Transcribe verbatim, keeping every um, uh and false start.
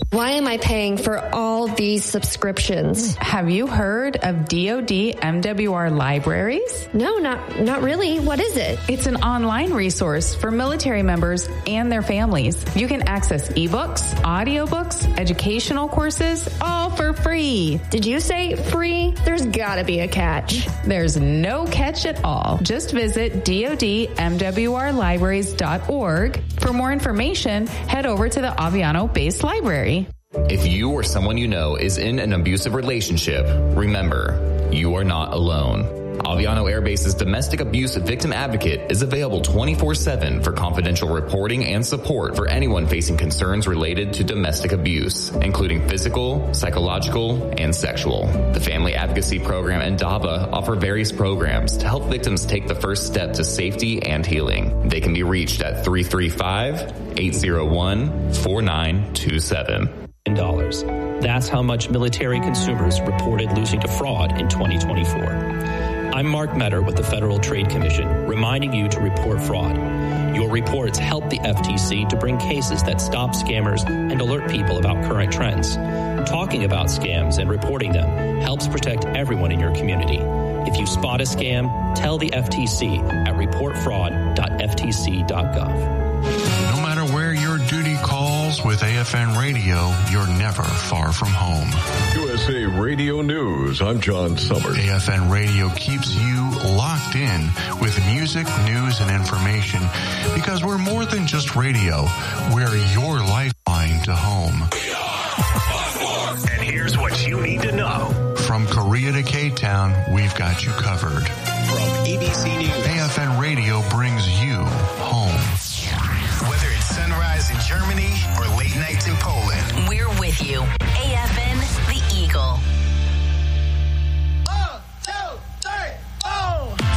Why am I paying for all these subscriptions? Have you heard of D O D M W R Libraries? No, not not really. What is it? It's an online resource for military members and their families. You can access ebooks, audiobooks, educational courses, all for free. Did you say free? There's gotta be a catch. There's no catch at all. Just visit D O D M W R libraries dot org. For more information, head over to the Aviano Base Library. If you or someone you know is in an abusive relationship, remember, you are not alone. Aviano Air Base's Domestic Abuse Victim Advocate is available twenty-four seven for confidential reporting and support for anyone facing concerns related to domestic abuse, including physical, psychological, and sexual. The Family Advocacy Program and D A V A offer various programs to help victims take the first step to safety and healing. They can be reached at three three five, eight zero one, four nine two seven. Dollars. That's how much military consumers reported losing to fraud in twenty twenty-four. I'm Mark Metter with the Federal Trade Commission, reminding you to report fraud. Your reports help the F T C to bring cases that stop scammers and alert people about current trends. Talking about scams and reporting them helps protect everyone in your community. If you spot a scam, tell the F T C at report fraud dot f t c dot gov. No matter where your duty calls with A F N Radio, you're never far from home. U S A Radio News, I'm John Summers. A F N Radio keeps you locked in with music, news, and information because we're more than just radio. We're your lifeline to home. And here's what you need to know. From Korea to K-Town, we've got you covered. From A B C News, A F N Radio brings